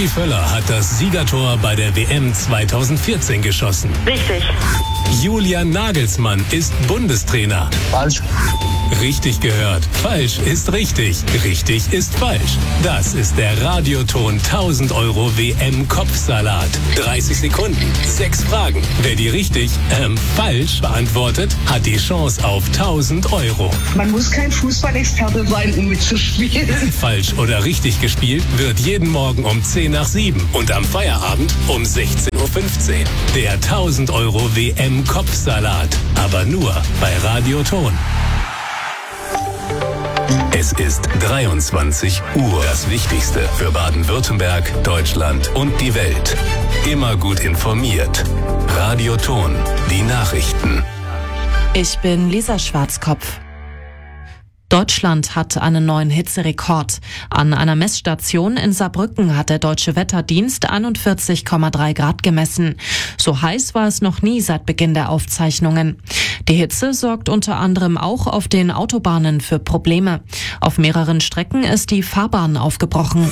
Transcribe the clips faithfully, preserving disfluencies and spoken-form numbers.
Rudi Völler hat das Siegertor bei der W M zweitausendvierzehn geschossen. Richtig. Julian Nagelsmann ist Bundestrainer. Falsch. Richtig gehört. Falsch ist richtig. Richtig ist falsch. Das ist der Radioton tausend Euro W M-Kopfsalat. dreißig Sekunden, sechs Fragen. Wer die richtig, ähm, falsch beantwortet, hat die Chance auf tausend Euro. Man muss kein Fußballexperte sein, um mitzuspielen. Falsch oder richtig gespielt wird jeden Morgen um zehn nach sieben und am Feierabend um sechzehn Uhr fünfzehn. Der tausend Euro W M-Kopfsalat. Aber nur bei Radioton. Es ist dreiundzwanzig Uhr. Das Wichtigste für Baden-Württemberg, Deutschland und die Welt. Immer gut informiert. Radioton. Die Nachrichten. Ich bin Lisa Schwarzkopf. Deutschland hat einen neuen Hitzerekord. An einer Messstation in Saarbrücken hat der Deutsche Wetterdienst einundvierzig Komma drei Grad gemessen. So heiß war es noch nie seit Beginn der Aufzeichnungen. Die Hitze sorgt unter anderem auch auf den Autobahnen für Probleme. Auf mehreren Strecken ist die Fahrbahn aufgebrochen.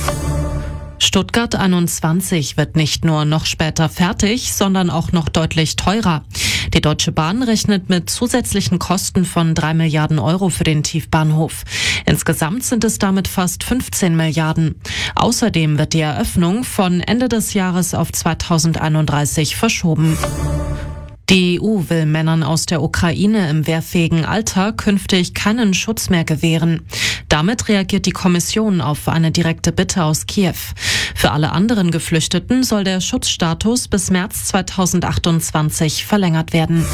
Stuttgart einundzwanzig wird nicht nur noch später fertig, sondern auch noch deutlich teurer. Die Deutsche Bahn rechnet mit zusätzlichen Kosten von drei Milliarden Euro für den Tiefbahnhof. Insgesamt sind es damit fast fünfzehn Milliarden. Außerdem wird die Eröffnung von Ende des Jahres auf zweitausendeinunddreißig verschoben. Die E U will Männern aus der Ukraine im wehrfähigen Alter künftig keinen Schutz mehr gewähren. Damit reagiert die Kommission auf eine direkte Bitte aus Kiew. Für alle anderen Geflüchteten soll der Schutzstatus bis März zweitausendachtundzwanzig verlängert werden.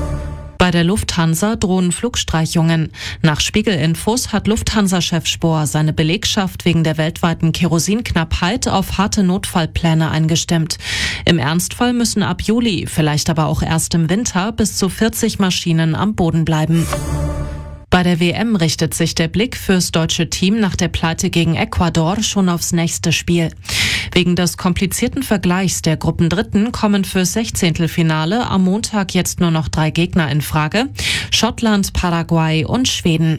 Bei der Lufthansa drohen Flugstreichungen. Nach Spiegel-Infos hat Lufthansa-Chef Spohr seine Belegschaft wegen der weltweiten Kerosinknappheit auf harte Notfallpläne eingestimmt. Im Ernstfall müssen ab Juli, vielleicht aber auch erst im Winter, bis zu vierzig Maschinen am Boden bleiben. Bei der W M richtet sich der Blick fürs deutsche Team nach der Pleite gegen Ecuador schon aufs nächste Spiel. Wegen des komplizierten Vergleichs der Gruppendritten kommen fürs Sechzehntelfinale am Montag jetzt nur noch drei Gegner in Frage: Schottland, Paraguay und Schweden.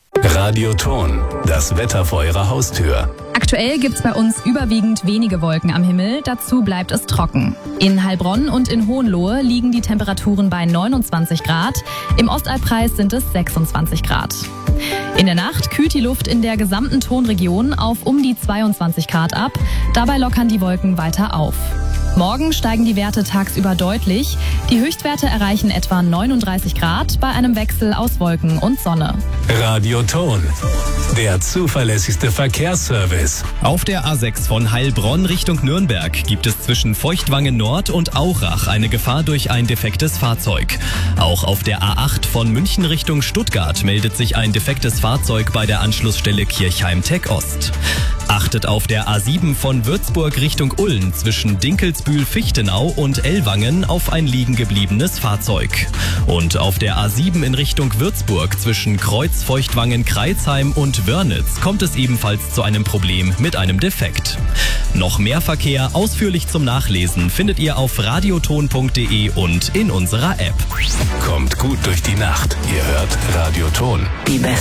Radioton. Das Wetter vor Ihrer Haustür. Aktuell gibt's bei uns überwiegend wenige Wolken am Himmel, dazu bleibt es trocken. In Heilbronn und in Hohenlohe liegen die Temperaturen bei neunundzwanzig Grad, im Ostalbkreis sind es sechsundzwanzig Grad. In der Nacht kühlt die Luft in der gesamten Tonregion auf um die zweiundzwanzig Grad ab, dabei lockern die Wolken weiter auf. Morgen steigen die Werte tagsüber deutlich. Die Höchstwerte erreichen etwa neununddreißig Grad bei einem Wechsel aus Wolken und Sonne. Radioton. Der zuverlässigste Verkehrsservice. Auf der A sechs von Heilbronn Richtung Nürnberg gibt es zwischen Feuchtwangen Nord und Aurach eine Gefahr durch ein defektes Fahrzeug. Auch auf der A acht von München Richtung Stuttgart meldet sich ein defektes Fahrzeug bei der Anschlussstelle Kirchheim-Tech Ost. Achtet auf der A sieben von Würzburg Richtung Ulm zwischen Dinkelsbühl-Fichtenau und Ellwangen auf ein liegen gebliebenes Fahrzeug. Und auf der A sieben in Richtung Würzburg zwischen Kreuz-Feuchtwangen-Kreuzheim und Wörnitz kommt es ebenfalls zu einem Problem mit einem Defekt. Noch mehr Verkehr ausführlich zum Nachlesen findet ihr auf radioton punkt de und in unserer App. Kommt gut durch die Nacht. Ihr hört Radioton. Die beste